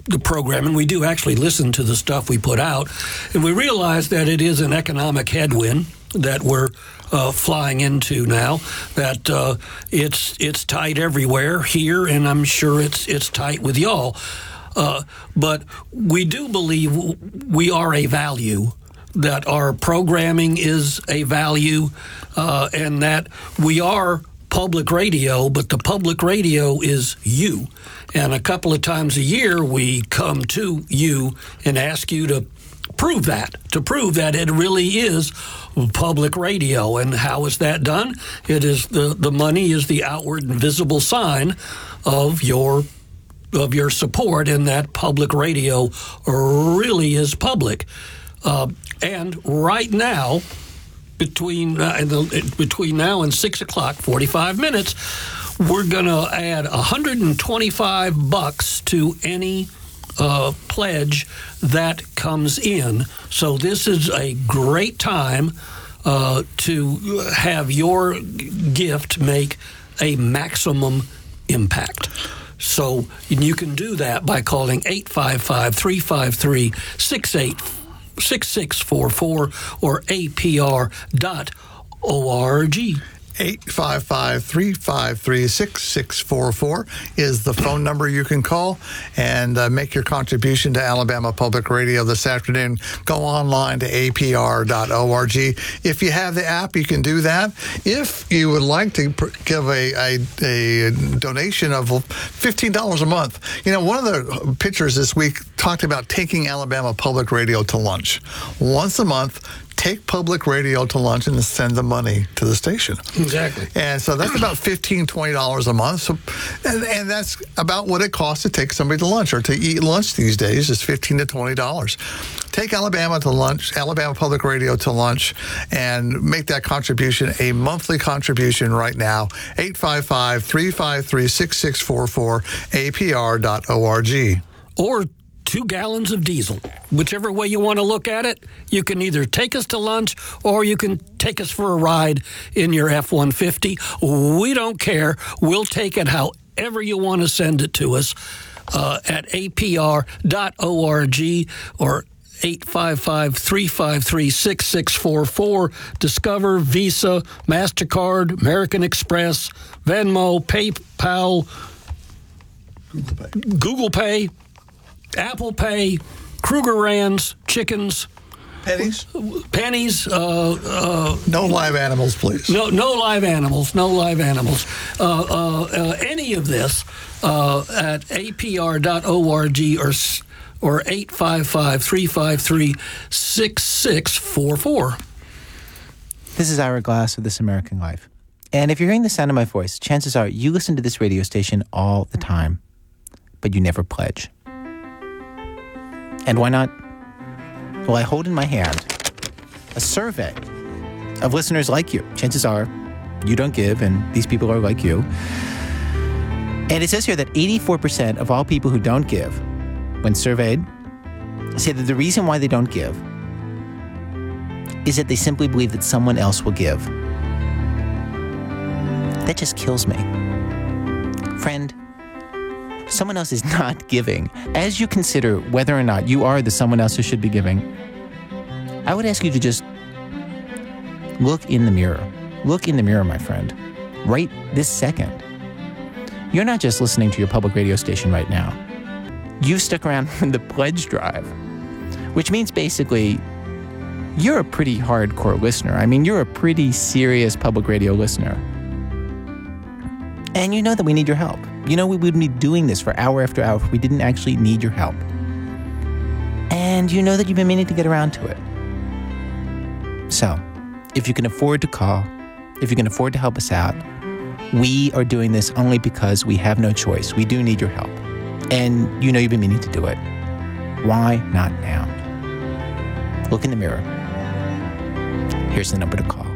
the program, and we do actually listen to the stuff we put out, and we realize that it is an economic headwind that we're flying into now, that it's tight everywhere here, and I'm sure it's tight with y'all. But we do believe we are a value, that our programming is a value, and that we are public radio, but the public radio is you. And a couple of times a year, we come to you and ask you to prove that it really is public radio. And how is that done? It is the money is the outward and visible sign of your support, and that public radio really is public. And right now, between now and 6 o'clock, 45 minutes, we're going to add $125 to any pledge that comes in. So this is a great time to have your gift make a maximum impact. So you can do that by calling 855-353-6644 or apr.org. 855-353-6644 is the phone number you can call and make your contribution to Alabama Public Radio this afternoon. Go online to apr.org. If you have the app, you can do that. If you would like to give a donation of $15 a month, one of the pitchers this week talked about taking Alabama Public Radio to lunch. Once a month, take public radio to lunch and send the money to the station. Exactly. And so that's about $15, $20 a month. So, and that's about what it costs to take somebody to lunch, or to eat lunch these days is $15 to $20. Take Alabama to lunch, Alabama Public Radio to lunch, and make that contribution a monthly contribution right now. 855-353-6644, apr.org. Or 2 gallons of diesel. Whichever way you want to look at it, you can either take us to lunch or you can take us for a ride in your F-150. We don't care. We'll take it however you want to send it to us at apr.org or 855-353-6644. Discover, Visa, MasterCard, American Express, Venmo, PayPal, Google Pay, Apple Pay, Kruger Rands, chickens, pennies. No live animals, please. No live animals. Any of this at apr.org or 855-353-6644. This is Ira Glass of This American Life. And if you're hearing the sound of my voice, chances are you listen to this radio station all the time, but you never pledge. And why not? Well, I hold in my hand a survey of listeners like you. Chances are you don't give, and these people are like you. And it says here that 84% of all people who don't give, when surveyed, say that the reason why they don't give is that they simply believe that someone else will give. That just kills me. Friend, someone else is not giving. As you consider whether or not you are the someone else who should be giving, I would ask you to just look in the mirror. Look in the mirror, my friend, right this second. You're not just listening to your public radio station right now. You've stuck around for the pledge drive, which means basically you're a pretty hardcore listener. I mean, you're a pretty serious public radio listener. And you know that we need your help. You know we wouldn't be doing this for hour after hour if we didn't actually need your help. And you know that you've been meaning to get around to it. So, if you can afford to call, if you can afford to help us out, we are doing this only because we have no choice. We do need your help. And you know you've been meaning to do it. Why not now? Look in the mirror. Here's the number to call.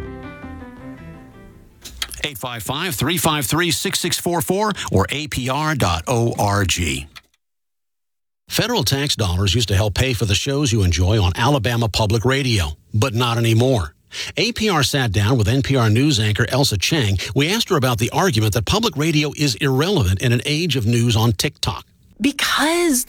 855-353-6644 or apr.org. Federal tax dollars used to help pay for the shows you enjoy on Alabama Public Radio, but not anymore. APR sat down with NPR news anchor Elsa Chang. We asked her about the argument that public radio is irrelevant in an age of news on TikTok. Because